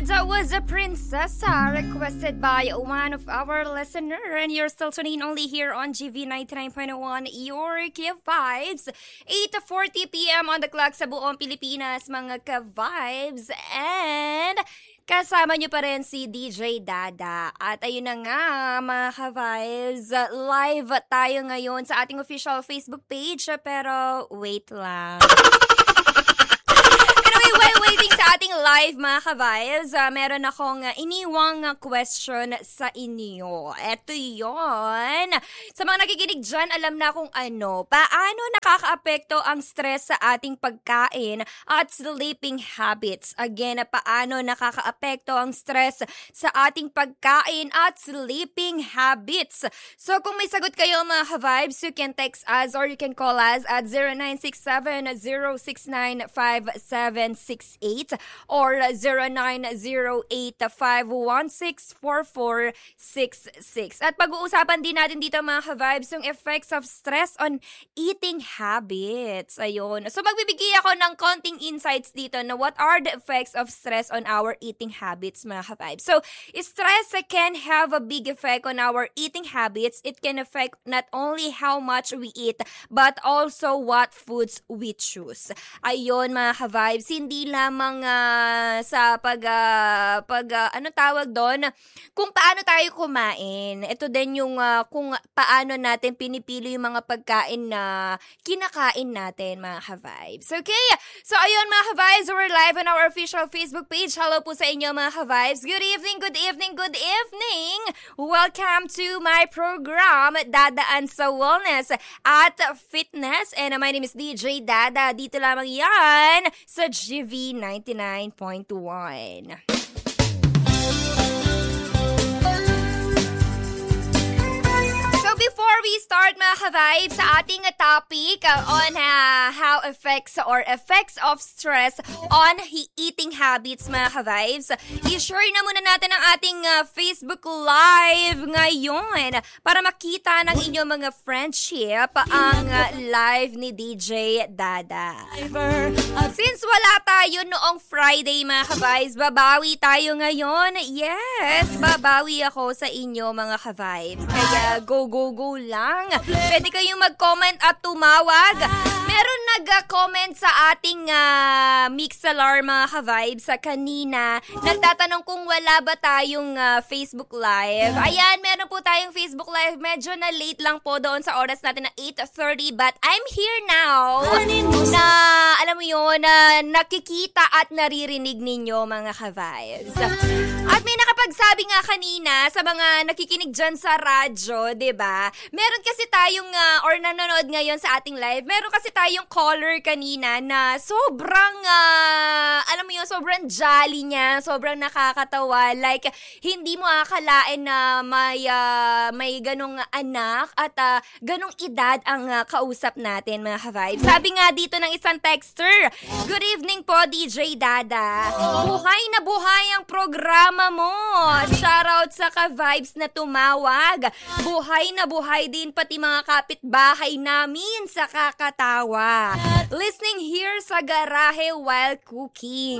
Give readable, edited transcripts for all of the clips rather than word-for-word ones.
That was a Princessa requested by one of our listener, and you're still tuning only here on GV 99.1 your Ka-Vibes. 8:40 p.m. on the clock sa buong Pilipinas, mga Ka-Vibes. And kasama nyo pa rin si DJ Dada. At ayun na nga, mga Ka-Vibes, live tayo ngayon sa ating official Facebook page. Pero wait lang. While waiting sa ating live, mga Ka-Vibes, meron akong iniwang question sa inyo. Eto yon. Sa mga nakikinig dyan, alam na kung ano. Paano nakakaapekto ang stress sa ating pagkain at sleeping habits? Again, paano nakakaapekto ang stress sa ating pagkain at sleeping habits? So, kung may sagot kayo, mga Ka-Vibes, you can text us or you can call us at 0967-069-5768 or 0908-516-4466. At pag-uusapan din natin dito, mga Ka-Vibes, yung effects of stress on eating habits. Ayun. So magbibigay ako ng konting insights dito na what are the effects of stress on our eating habits, mga Ka-Vibes. So stress can have a big effect on our eating habits. It can affect not only how much we eat but also what foods we choose. Ayun, mga Ka-Vibes, hindi lamang sa ano tawag doon, kung paano tayo kumain. Ito din yung kung paano natin pinipili yung mga pagkain na kinakain natin, mga Ka-Vibes. Okay? So, ayun, mga Ka-Vibes, we're live on our official Facebook page. Hello po sa inyo, mga Ka-Vibes. Good evening, good evening, good evening. Welcome to my program, Dadaan sa Wellness at Fitness. And my name is DJ Dada. Dito lamang yan sa GV 99.1. Before we start, mga Ka-Vibes, sa ating topic on how effects of stress on eating habits, mga Ka-Vibes, i-share na muna natin ang ating Facebook Live ngayon para makita ng inyong mga friendship ang live ni DJ Dada. Since wala tayo noong Friday, mga Ka-Vibes, babawi tayo ngayon. Yes, babawi ako sa inyo, mga Ka-Vibes. Kaya go lang. Pwede kayong mag-comment at tumawag. Meron nag-comment sa ating Mixlr, mga Ka-Vibes, sa kanina. Nagtatanong kung wala ba tayong Facebook Live. Ayan, meron po tayong Facebook Live. Medyo na late lang po doon sa oras natin na 8:30, but I'm here now na, alam mo yun, na nakikita at naririnig ninyo, mga Ka-Vibes. At may nakapagsabi nga kanina sa mga nakikinig dyan sa radyo, diba? Meron kasi tayong, or nanonood ngayon sa ating live, meron kasi tayong caller kanina na sobrang, alam mo yun, sobrang jolly niya, sobrang nakakatawa. Like, hindi mo akalain na may ganong anak at ganong edad ang kausap natin, mga Ka-Vibes. Sabi nga dito ng isang texter, good evening po, DJ Dada. Buhay na buhay ang programa mo. Shoutout sa Ka-Vibes na tumawag. Buhay na buhay din pati mga kapitbahay namin sa kakatawa. Listening here sa garahe while cooking.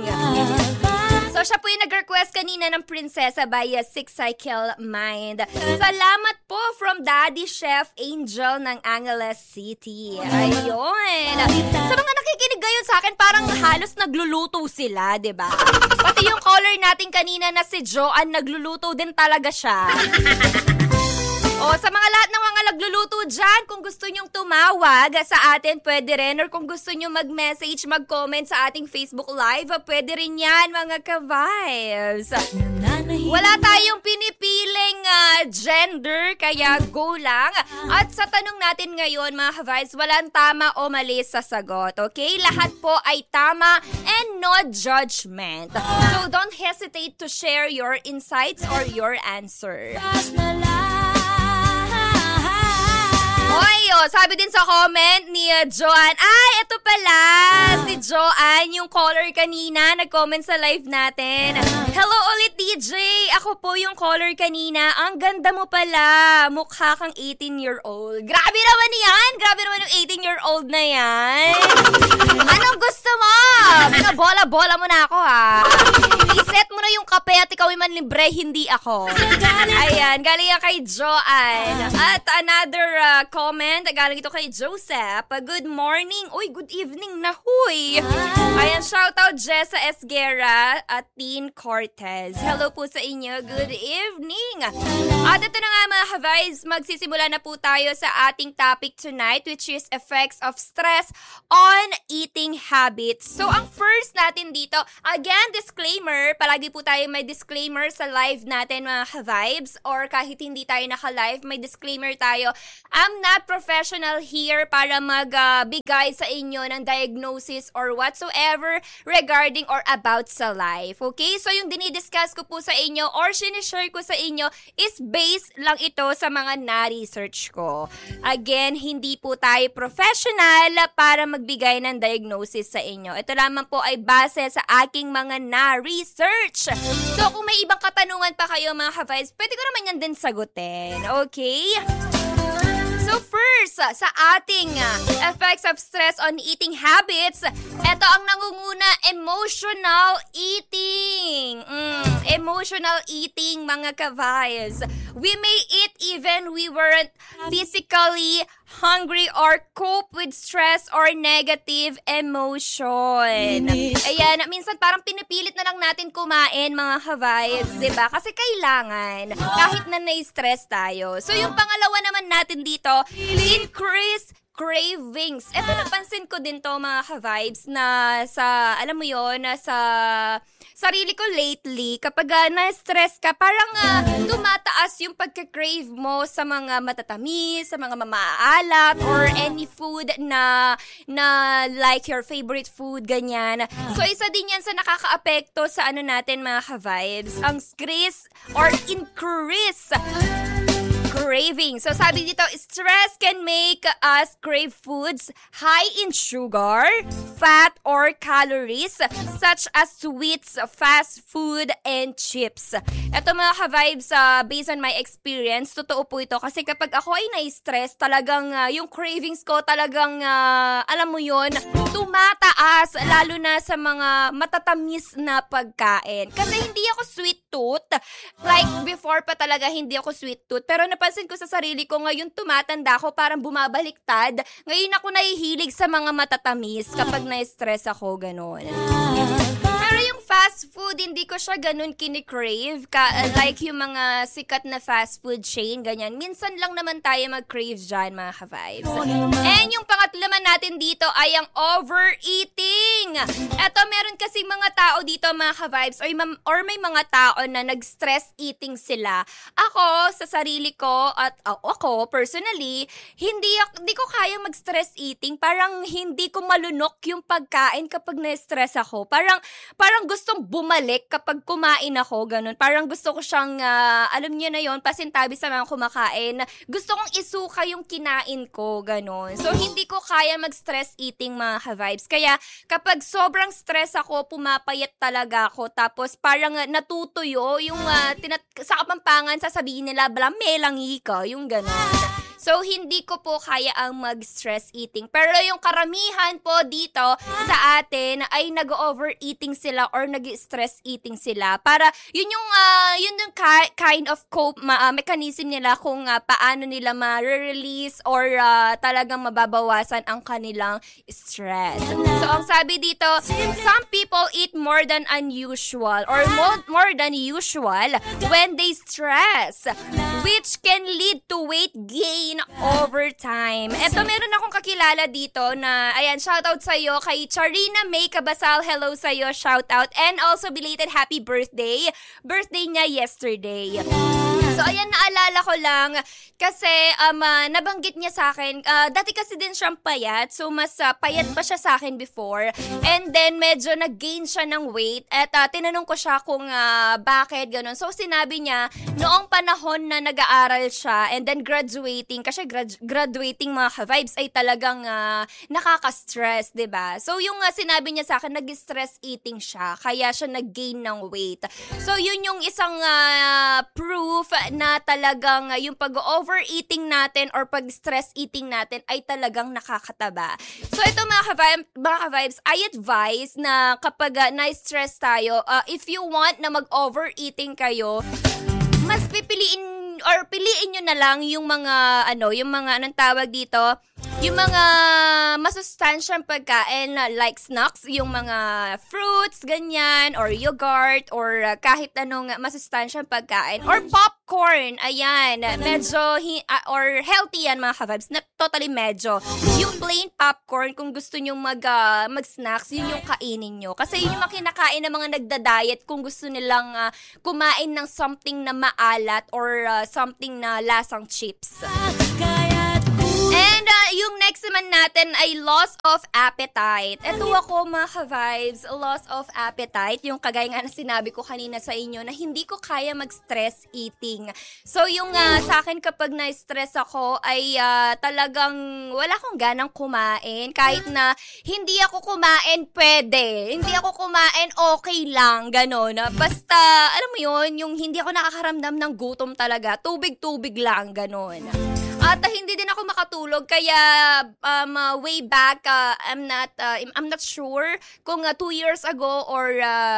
So, siya po yung nag-request kanina ng Princessa by Six Cycle Mind. Salamat po from Daddy Chef Angel ng Angeles City. Ayun. Sa mga nakikinig ngayon sa akin, parang halos nagluluto sila, diba? Pati yung caller natin kanina na si Joanne, nagluluto din talaga siya. O, sa mga lahat ng mga nagluluto dyan, kung gusto nyong tumawag sa atin, pwede rin. Or kung gusto nyong mag-message, mag-comment sa ating Facebook Live, pwede rin yan, mga Ka-Vibes. Wala tayong pinipiling gender, kaya go lang. At sa tanong natin ngayon, mga Ka-Vibes, walang tama o mali sa sagot, okay? Lahat po ay tama and no judgment. So don't hesitate to share your insights or your answer. Oy, sabi din sa comment ni Joanne, ay, ito pala, si Joanne, yung caller kanina, nag-comment sa live natin. Hello ulit, DJ. Ako po yung caller kanina. Ang ganda mo pala. Mukha kang 18-year-old. Grabe naman yan. Grabe naman yung 18-year-old na yan. Anong gusto mo? Bola-bola mo na ako, ha? I-set mo na yung kape at ikaw ay manlibre, hindi ako. Ayan, galing yan kay Joanne. At another comment, galing ito kay Joseph. Good morning. Uy, good evening na, huy. Ayan, shoutout Jessa Esguera at Teen Cortez. Hello po sa inyo. Good evening. At ito na nga mga ka-vibes, magsisimula na po tayo sa ating topic tonight, which is effects of stress on eating habits. So, ang first natin dito, again, disclaimer, palagi po tayo may disclaimer sa live natin mga ka-vibes, or kahit hindi tayo naka-live, may disclaimer tayo. I'm not professional here para magbigay sa inyo ng diagnosis or whatsoever regarding or about sa life. Okay? So, yung dinidiscuss ko po sa inyo or sinishare ko sa inyo is based lang ito sa mga na-research ko. Again, hindi po tayo professional para magbigay ng diagnosis sa inyo. Ito lamang po ay base sa aking mga na-research. So, kung may ibang katanungan pa kayo mga ka-vibes, pwede ko naman yan din sagutin. Okay? So first, sa ating effects of stress on eating habits, ito ang nangunguna, emotional eating. Emotional eating, mga ka-vibes. We may eat even we weren't physically hungry or cope with stress or negative emotion. Ayan, minsan parang pinipilit na lang natin kumain, mga ka-vibes, diba? Kasi kailangan, kahit na na-stress tayo. So yung pangalawa naman natin dito, increase cravings. Ito napansin ko din to mga ka-vibes na sa, alam mo yon, na sa sarili ko lately, kapag na-stress ka, parang tumataas yung pagka-crave mo sa mga matatamis, sa mga mamaalat, or any food na like your favorite food, ganyan. So, isa din yan sa nakaka-apekto sa ano natin mga ka-vibes, ang increase craving. So, sabi dito, stress can make us crave foods high in sugar, fat, or calories, such as sweets, fast food, and chips. Ito mga ka-vibes, based on my experience, totoo po ito. Kasi kapag ako ay na-stress, talagang yung cravings ko talagang, alam mo yon, tumataas, lalo na sa mga matatamis na pagkain. Kasi hindi ako sweet tooth. Like, before pa talaga, hindi ako sweet tooth. Pero napansin ko sa sarili ko, ngayon tumatanda ako, parang bumabaliktad. Ngayon ako nahihilig sa mga matatamis kapag na-stress ako, ganun. Pero yung fast food, hindi ko siya ganun kinikrave. Like yung mga sikat na fast food chain, ganyan. Minsan lang naman tayo mag-crave dyan, mga ka-vibes. And yung pangatlo naman natin dito ay ang overeating. Eto, meron kasi mga tao dito, mga ka-vibes, or may mga tao na nag-stress eating sila. Ako, sa sarili ko, at ako, personally, hindi ko kaya mag-stress eating. Parang hindi ko malunok yung pagkain kapag na-stress ako. Parang gustong bumalik kapag kumain ako, ganun. Parang gusto ko siyang, alam niyo na yon, pasintabi sa mga kumakain. Gusto kong isuka yung kinain ko, ganun. So, hindi ko kaya mag-stress eating, mga ka-vibes. Kaya, kapag sobrang stress ako, pumapayat talaga ako. Tapos, parang natutuyo yung, sa Kapampangan, sasabihin nila, balamelangi ka, yung ganun. So, hindi ko po kaya ang mag-stress eating. Pero yung karamihan po dito sa atin ay nag-overeating sila or nag-stress eating sila. Para yun yung kind of cope mechanism nila kung paano nila ma-release or talagang mababawasan ang kanilang stress. So, ang sabi dito, some people eat more than unusual or more than usual when they stress, which can lead to weight gain over time. Eto, meron akong kakilala dito na, ayan, shoutout sa'yo kay Charina May Cabasal. Hello sa'yo, shoutout. And also, belated happy birthday. Birthday niya yesterday. So, ayan, naalala ko lang kasi nabanggit niya sa akin, dati kasi din siyang payat, so mas payat pa siya sa akin before. And then, medyo nag-gain siya ng weight at tinanong ko siya kung bakit, ganun. So, sinabi niya, noong panahon na nag-aaral siya and then graduating, kasi graduating mga ka-vibes ay talagang nakaka-stress, 'di ba? So yung sinabi niya sa akin, nag-stress eating siya, kaya siya nag-gain ng weight. So yun yung isang proof na talagang yung pag-overeating natin or pag-stress eating natin ay talagang nakakataba. So ito mga ka-vibes, I advise na kapag na-stress tayo, if you want na mag-overeating kayo, mas piliin nyo na lang yung mga anong tawag dito, yung mga masustansyang pagkain like snacks, yung mga fruits, ganyan, or yogurt, or kahit anong masustansyang pagkain, or popcorn, ayan, medyo, or healthy yan mga ka-vibes, na totally medyo. Yung plain popcorn, kung gusto nyo mag-snacks, yun yung kainin nyo. Kasi yun yung kinakain ng mga nagda-diet kung gusto nilang kumain ng something na maalat or something na lasang chips. And yung next naman natin ay loss of appetite. Ito ako mga ka-vibes, loss of appetite. Yung kagaya nga na sinabi ko kanina sa inyo na hindi ko kaya mag-stress eating. So yung sa akin kapag na-stress ako ay talagang wala akong ganang kumain. Kahit na hindi ako kumain, pwede. Hindi ako kumain, okay lang. Ganon. Basta, alam mo yun, yung hindi ako nakakaramdam ng gutom talaga. Tubig-tubig lang. Ganon. At hindi din ako makatulog kaya way back I'm not sure kung 2 years ago or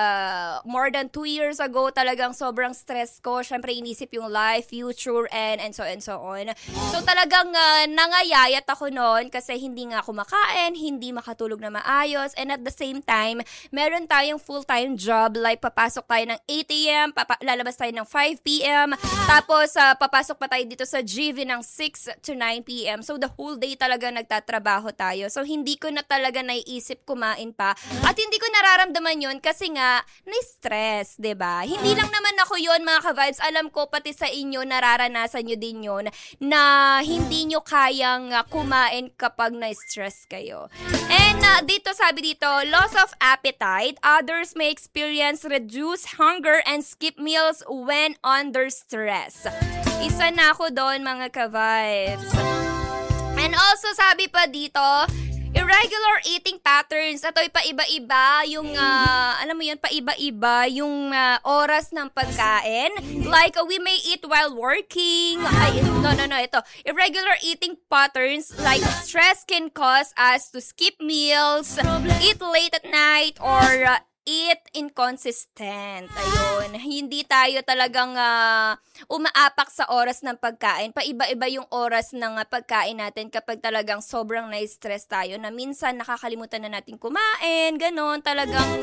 more than 2 years ago talagang sobrang stress ko. Syempre inisip yung life, future and so on. So talagang nangayayat ako noon kasi hindi nga ako makain, hindi makatulog na maayos, and at the same time meron tayong full-time job like papasok tayo ng 8 AM, lalabas tayo ng 5 PM, tapos papasok pa tayo dito sa GV ng 6 to 9 PM. So, the whole day talaga nagtatrabaho tayo. So, hindi ko na talaga naiisip kumain pa. At hindi ko nararamdaman yun kasi nga, na-stress, 'di ba? Hindi lang naman ako yun, mga ka-vibes. Alam ko, pati sa inyo, nararanasan nyo din yun na hindi nyo kayang kumain kapag na-stress kayo. And dito, sabi dito, loss of appetite. Others may experience reduced hunger and skip meals when under stress. Isa na ako doon, mga ka-vibes. And also, sabi pa dito, irregular eating patterns. Ito'y paiba-iba yung, alam mo yun, paiba-iba yung oras ng pagkain. Like, we may eat while working. Ito. Irregular eating patterns like stress can cause us to skip meals, eat late at night, or eat inconsistent. Ayun. Hindi tayo talagang umaapak sa oras ng pagkain. Paiba-iba yung oras ng pagkain natin kapag talagang sobrang na-stress tayo na minsan nakakalimutan na natin kumain. Ganon. Talagang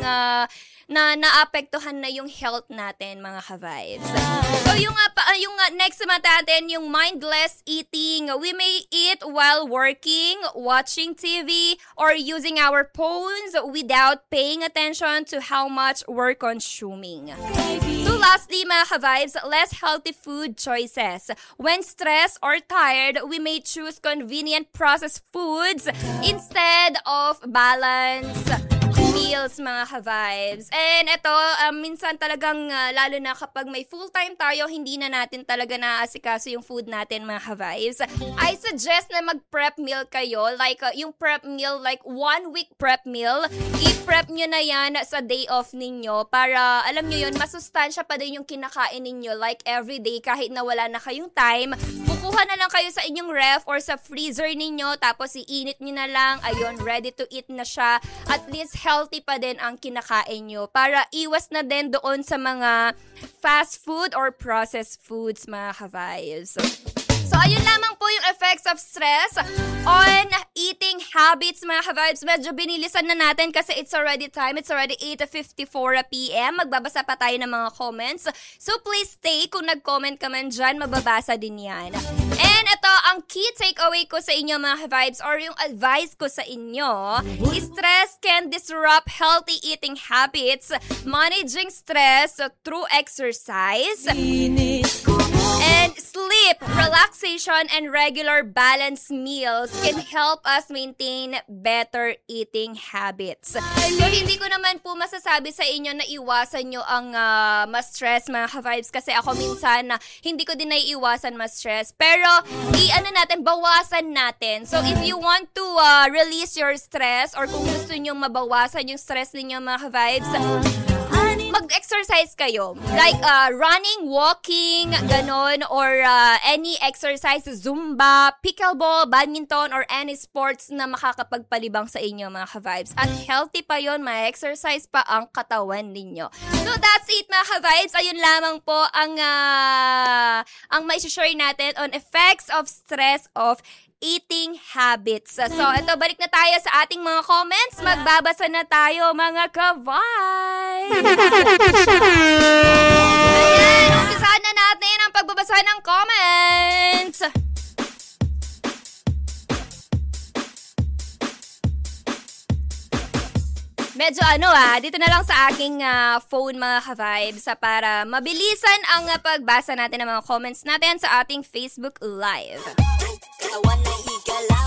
naapektuhan na yung health natin, mga ka-vibes. So yung next natin, yung mindless eating. We may eat while working, watching TV, or using our phones without paying attention to how much we're consuming. So lastly, mga ka-vibes, less healthy food choices. When stressed or tired, we may choose convenient processed foods instead of balanced meals, mga ka-vibes. And ito, minsan talagang, lalo na kapag may full-time tayo, hindi na natin talaga naaasikaso yung food natin, mga ka-vibes. I suggest na mag-prep meal kayo. Like, yung prep meal, like 1 week prep meal. I-prep nyo na yan sa day off ninyo para, alam nyo yun, masustansya pa din yung kinakain ninyo. Like, everyday, kahit na wala na kayong time, kukuha na lang kayo sa inyong ref or sa freezer ninyo, tapos iinit nyo na lang. Ayun, ready to eat na siya. At least, healthy pa din ang kinakain nyo para iwas na din doon sa mga fast food or processed foods, mga ka-vibes. So, ayun lamang po yung effects of stress on eating habits, mga ka-vibes. Medyo binilisan na natin kasi it's already time. It's already 8:54 PM. Magbabasa pa tayo ng mga comments. So, please stay. Kung nag-comment ka man dyan, mababasa din yan. And ito, ang key takeaway ko sa inyo, mga ka-vibes, or yung advice ko sa inyo, stress can disrupt healthy eating habits. Managing stress through exercise and Sleep, relaxation, and regular balanced meals can help us maintain better eating habits. So, hindi ko naman po masasabi sa inyo na iwasan nyo ang ma-stress, mga ka-vibes, kasi ako minsan hindi ko din naiiwasan ma-stress. Pero, bawasan natin. So, if you want to release your stress or kung gusto nyo mabawasan yung stress ninyo, mga ka-vibes, mag-exercise kayo. Like running, walking, ganon, or any exercise, Zumba, pickleball, badminton, or any sports na makakapagpalibang sa inyo, mga ka-vibes. At healthy pa yon, may exercise pa ang katawan ninyo. So that's it, mga ka-vibes. Ayun lamang po ang may share natin on effects of stress of eating habits. So, ito, balik na tayo sa ating mga comments. Magbabasa na tayo, mga ka-vibes. Ayan, umpisahan na natin ang pagbabasa ng comments. Medyo dito na lang sa aking phone, mga ka-vibes, para mabilisan ang pagbasa natin ng mga comments natin sa ating Facebook Live. Kawan na igalaw,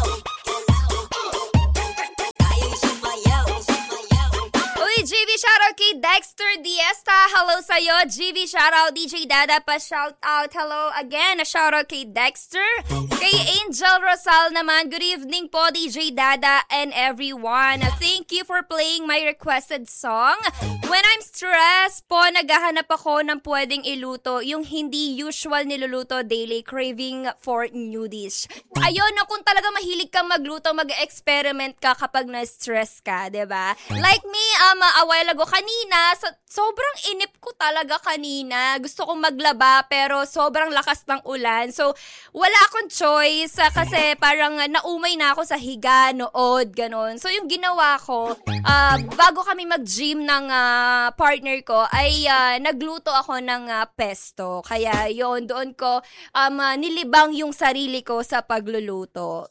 tayo'y sumayaw. Uy, GV, shoutout kay Dexter Diesta. Hello sa'yo, GV. Shoutout DJ Dada, pa-shoutout. Hello again, shoutout kay Dexter. Kay Angel Rosal naman, good evening po, DJ Dada and everyone. Thank you for playing my requested song. When I'm stressed po, naghahanap ako ng pwedeng iluto, yung hindi usual niluluto daily, craving for new dish. Ayun, kung talaga mahilig kang magluto, mag-experiment ka kapag na-stress ka, diba? Like me, a while ago, kanina, sobrang inip ko talaga kanina. Gusto kong maglaba, pero sobrang lakas ng ulan. So, wala akong choice, kasi parang naumay na ako sa higa, nood, ganon. So, yung ginawa ko, bago kami mag-gym ng partner ko, ay nagluto ako ng pesto. Kaya yon, doon ko nilibang yung sarili ko sa pagluluto.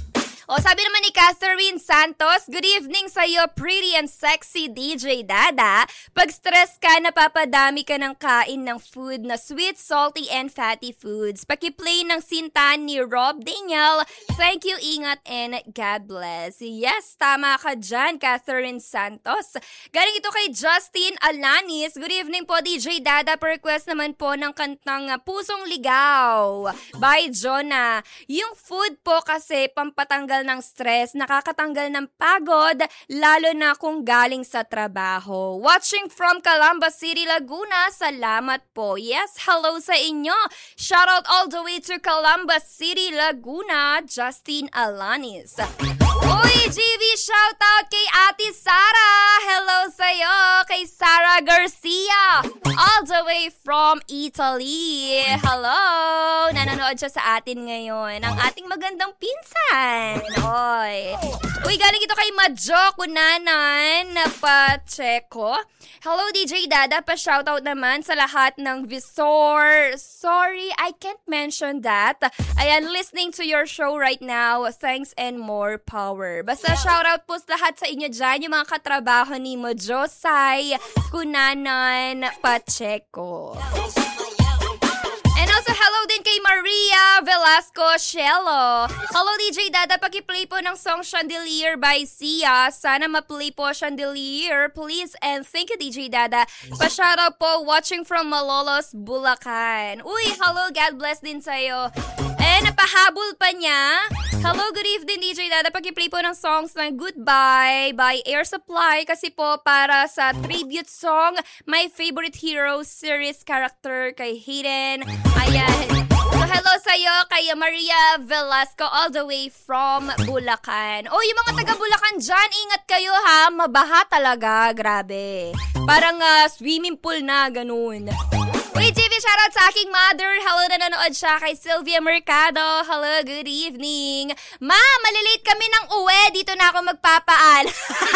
O, sabi naman ni Catherine Santos, good evening sa'yo, pretty and sexy DJ Dada. Pag stress ka, napapadami ka ng kain ng food na sweet, salty, and fatty foods. Pakiplay ng Sinta ni Rob Daniel. Thank you, ingat, and God bless. Yes, tama ka dyan, Catherine Santos. Galing ito kay Justin Alanis. Good evening po, DJ Dada. Per-request naman po ng kantang Pusong Ligaw by Jonah. Yung food po kasi pampatanggal ng stress, nakakatanggal ng pagod, lalo na kung galing sa trabaho. Watching from Calamba City, Laguna, salamat po. Yes, hello sa inyo. Shoutout all the way to Calamba City, Laguna, Justin Alanis. Uy, GV, shoutout kay Ate Sara. Hello sa'yo, kay Sara Garcia. All the way from Italy. Hello. Nanonood siya sa atin ngayon. Ang ating magandang pinsan. Oy. Uy, galing ito kay Madjo Kunanan Pacheco. Hello, DJ Dada. Pa-shoutout naman sa lahat ng Visor. Sorry, I can't mention that. Ayan, listening to your show right now. Thanks and more power. Basta shoutout po sa lahat sa inyo dyan, yung mga katrabaho ni Madjo Kunanan Pacheco. And also, hello din kay Maria Velasco Shelo. Hello, DJ Dada. Pakiplay po ng song Chandelier by Sia. Sana ma-play po Chandelier, please. And thank you, DJ Dada. Pa-shoutout po, watching from Malolos, Bulacan. Uy, hello, God bless din sa'yo. Eh, napahabol pa niya. Hello, good evening, DJ Dada. Pakiplay po ng songs ng Goodbye by Air Supply kasi po para sa tribute song, My Favorite Hero series character kay Hayden. Ayan. So, hello sa'yo kay Maria Velasco all the way from Bulacan. Oh, yung mga taga Bulacan dyan, ingat kayo ha. Mabaha talaga. Grabe. Parang swimming pool na, ganun. Uy, JV, shoutout sa aking mother. Hello, nanonood siya kay Sylvia Mercado. Hello, good evening. Ma, malilate kami ng uwi. Dito na ako magpapaalam.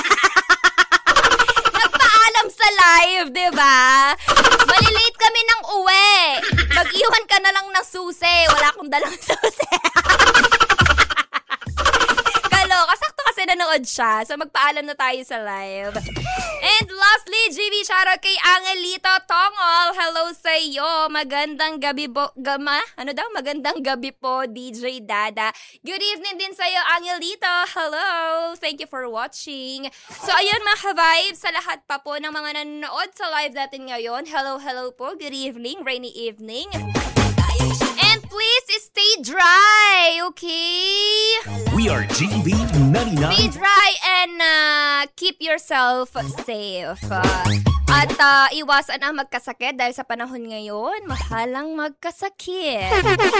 Nagpaalam sa live, diba? Malilate kami ng uwi. Mag-iwan ka na lang ng susi. Wala akong dalang susi. Kaloka, sakto kasi nanood nanonood siya. So magpaalam na tayo sa live. And lastly, GB, shoutout kay Angelito Tongol. Hello sa iyo. Magandang gabi po. Magandang gabi po, DJ Dada. Good evening din sa iyo, Angelito. Hello. Thank you for watching. So ayun mga ka-vibes, sa lahat pa po ng mga nanonood sa live natin ngayon. Hello po. Good evening. Rainy evening. And please stay dry, okay? We are GB99. Stay dry and keep yourself safe. At iwasan ang magkasakit dahil sa panahon ngayon, mahalang magkasakit.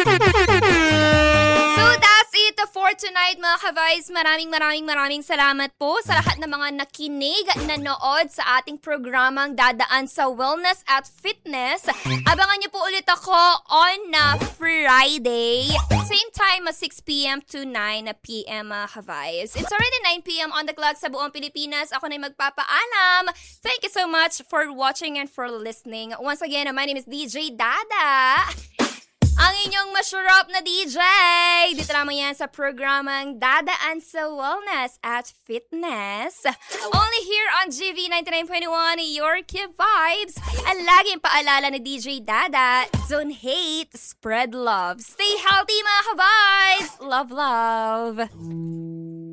So that's it for tonight mga ka-vibes. Maraming salamat po sa lahat ng mga nakinig, nanood sa ating programang Dadaan sa Wellness at Fitness. Abangan niyo po ulit ako on Friday. Same time, 6 p.m. to 9 p.m. mga ka-vibes. It's already 9 p.m. on the clock sa buong Pilipinas. Ako na yung magpapaalam. Thank you so much for watching and for listening. Once again, my name is DJ Dada. Ang inyong masarap na DJ. Dito naman yan sa programang Dadaan sa Wellness at Fitness. Only here on GV 99.1, your kid vibes. Ang laging paalala ni DJ Dada, don't hate, spread love. Stay healthy mga ka-vibes. Love.